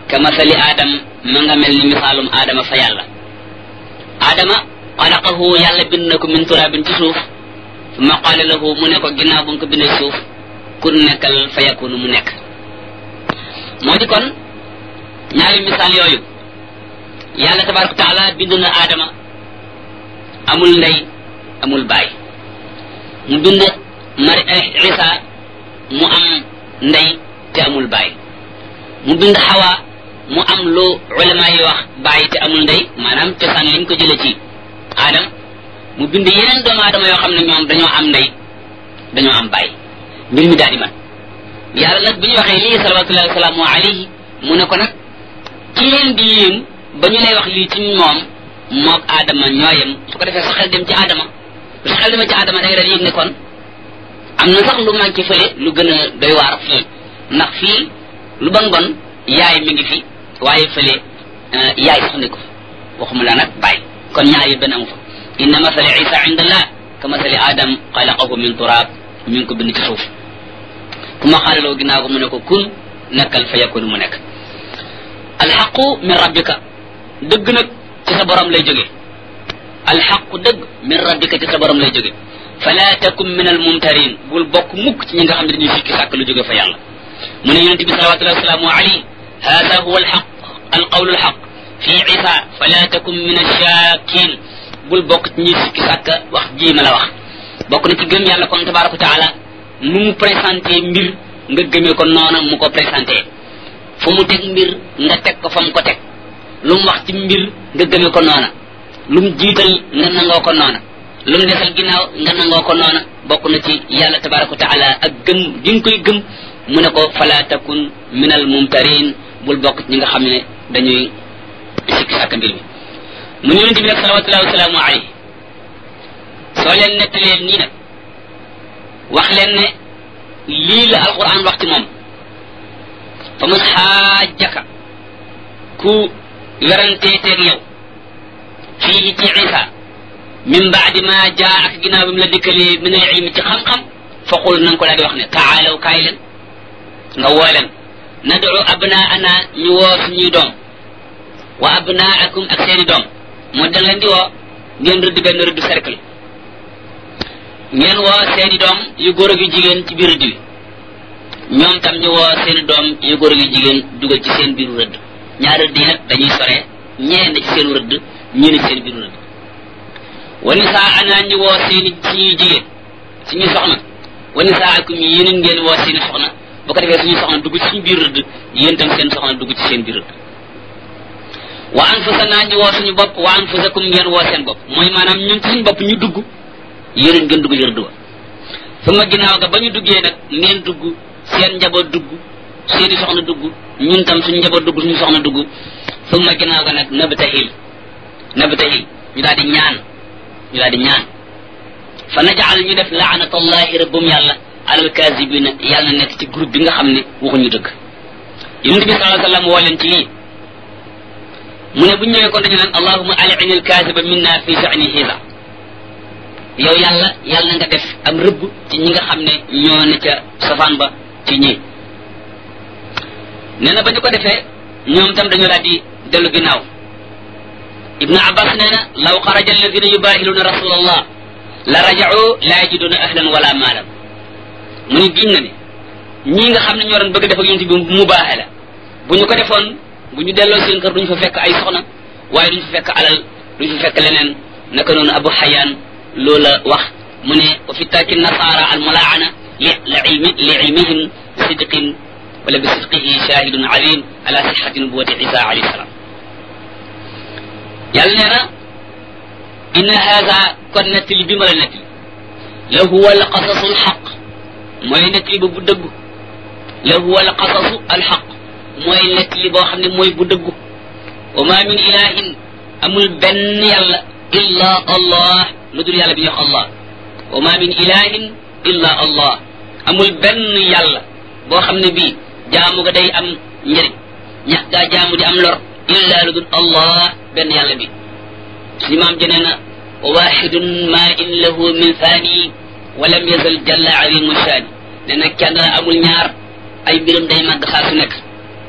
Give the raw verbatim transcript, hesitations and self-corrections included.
ka masali aadam ma nga mel ni misaalum aadama fa yàlla aadama xalaqahu yàlla bind na ko min turabin ci suuf summa qaala lahu mu ne ko ginnaaw bu nga ko bindee suuf kun nekkal fa yakunu mu nekk moo di kon ñaari misaal yooyu yàlla tabaraka taala bind na aadama amul ndey amul baay mu bind mari isa mu am ndey te amul baay mu bind xawa mu am lu ulama yi wax baay te amul ndey maanaam cosaan liñ ko jële ci aadam mu bind yeneen doomu aadama yoo xam ne ñoom dañoo am ndey dañoo am baay mbir mi daal di man yàlla nag bi ñu waxee lii salawatullahi wasalaamu alayhi mu ne ko nag ci leen di yéem ba ñu lay wax lii ci moom moog aadama ñooyam su ko defee sa xel dem ci aadama sa xel demee ci aadama da nga daal yëg ne kon am na sax lu manqué fële lu gën a doy waar fii ndax fii lu bon bon yaay mi ngi fi waaye fële yaay sax ne ko waxuma la nag bàyyi kon ñaar yi benn amu fa inna masali isa inda allah ka masali adam xalaqahu min turab mi ngi ko bind ci suuf ku ma xaaraloo ginnaaw ko mu ne ko kun nekkal fa yakun mu nekk alxaqu min rabbika dëgg nag ci sa borom lay jóge alxaqu dëgg min rabbika ci sa borom lay jóge fala takum min almumtarin bul bokk mukk ci ñi nga xam ne dañuy sikki sàkk lu jóge fa yàlla mu ne yonente bi salawatullahi wasalaamu alayhi hada huwa alxaq alqawlu alxaq fi isa fala takum min alshakin bul bokk ci ñi sikki sàkk wax ji ma la wax bokk na ci gëm yàlla kon tabaraka wa taala nu mu présenté mbir nga gëmee ko noona mu ko présenté fu mu teg mbir nga teg ko fa mu ko teg lu mu wax ci mbir nga gëmee ko noona lu mu jiital nga nangoo ko noona lu mu desal ginnaaw nga nangoo ko noona bokk na ci yàlla tabaraka wa taala ak gëm gi nga koy gëm mu ne ko fala takun min al mumtarin bul bokk ci ñi nga xam ne dañuy sikki sàkk mbir mi mu ñu yonente bi nag salawatullahi wasalaamu alayhi soo leen nettalee nii nag wax leen ne lii la alquran wax ci moom fa man xaajaka ku weranteeteeg yow fii ci isa min baadi ma jaa ak ginnaaw bi mu la dikkalee min al ilmi ci xam-xam fa qul na nga ko daal di wax ne taalaw kaay leen nga woo leen nadu abnaana ñu woo suñuy doom wa abnaakum ak seeni doom moo da leen di woo ngeen rëdd benn rëdd cercle ngeen woo seeni doom yu góor ak yu jigéen ci biir rëdd bi ñoom tam ñu woo seeni doom yu góor ak yu jigéen dugal ci seen biiru rëdd ñaar rëdd yi nag dañuy sore ñee na ci seenu rëdd ñii na ci seen biiru rëdd wa nisaa ana ñu woo seeni suñuy jigéen suñuy soxna wa nisaakum yi yéen ngeen woo seeni soxna bu ko defee suñuy soxna dugg ci suñu biir rëdd yéen tam seen soxna dugg ci seen biir rëdd wa anfusana ñu woo suñu bopp wa anfusakum ngeen woo seen bopp mooy maanaam ñun ci suñu bopp ñu dugg yéen ngeen dugg jër duwa su ma ginnaaw ga ba ñu duggee nag ngeen dugg seen njaboot dugg seeni soxna dugg ñun tam suñu njaboot dugg suñu soxna dugg su ma ginnaaw ga nag nabtahil nabtahil ñu daal di ñaan ñu daal di ñaan fa najal ñu def laanatallahi rabbum yàlla alal kaasibina yàlla nekk ci groupe bi nga xam ne waxuñu dëgg yonent bi sallallahu alayhi wasallam woo leen ci lii mu ne bu ñu ñëwee kon dañu naan allahumma al'in al-kaasiba minna fi sha'ni hiza yow yàlla yàlla nga def am rëbb ci ñi nga xam ne ñoo ne ca safaan ba ci ñi nee na ba ñu ko defee ñoom tam dañu daal di dellu ginnaaw ibnu abbas nee na law xaraja alladina yubaahiluna rasulallah la raja'u la yajiduna ahlan wala maalan mu ne giñ na ne ñii nga xam ne ñoo doon bëgg def ak yonent bi mu baaxee la bu ñu ko defoon bu ñu delloo seen kër duñu fa fekk ay soxna waaye duñu fa fekk alal duñu fa fekk leneen naka noonu abu xayaan loola wax mu ne wa fi taaki nasara al mulaana li li li ilmihim sidqin wala bi sidqihi shahidun alim ala sihhati nubuwati isa alayhi salam yàlla nee na inna hada kon nettali bi ma la nettali la huwa al qasasu al xaq mooy nettali ba bu dëggu la huwa al qasasu al xaq mooy nettali boo xam ne mooy bu dëggu wa ma min ilahin amul benn yàlla illa allah lu dul yàlla bi ñuy wax allah wa ma min ilahin illa allah amul benn yàlla boo xam ne bii jaamu ga day am njëriñ ñax gaa jaamu di am lor illa lu dul allah benn yàlla bi suñu maam jënee na wa waxidun ma in lahu min thani wa lam yazal jalla azimu shaani ne nag kenn amul ñaar ay mbiram day màgg saa su nekk